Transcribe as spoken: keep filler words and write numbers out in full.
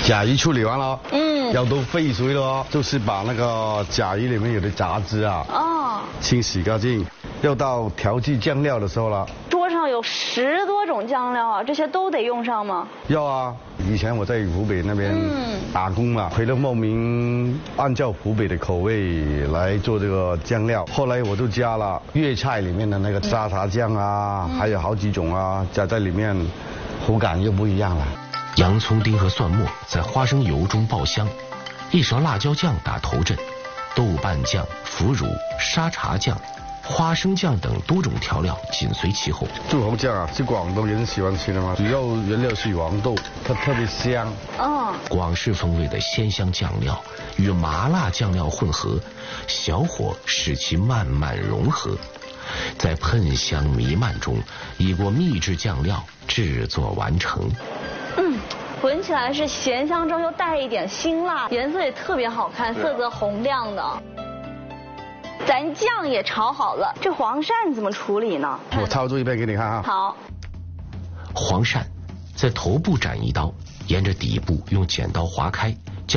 甲鱼处理完了， 嗯， 要都沸水了哦，就是把那个甲鱼里面有的杂质啊， 哦， 清洗干净。要到调剂酱料的时候了。 桌上有十多种酱料啊，这些都得用上吗？ 要啊，以前我在湖北那边打工嘛，回了茂名，按照湖北的口味来做这个酱料。后来我就加了粤菜里面的那个沙茶酱啊，还有好几种啊，加在里面，口感又不一样了。 洋葱丁和蒜末在花生油中爆香，一勺辣椒酱打头阵，豆瓣酱、腐乳、沙茶酱、花生酱等多种调料紧随其后。 柱侯酱啊，是广东人喜欢吃的吗？主要原料是黄豆，它特别香。 哦， 广式风味的鲜香酱料与麻辣酱料混合，小火使其慢慢融合，在喷香弥漫中，一锅秘制酱料制作完成。 嗯，闻起来是咸香中又带一点辛辣，颜色也特别好看，色泽红亮的。咱酱也炒好了，这黄鳝怎么处理呢？ 我操作一遍给你看哈。 好。 黄鳝在头部斩一刀，沿着底部用剪刀划开，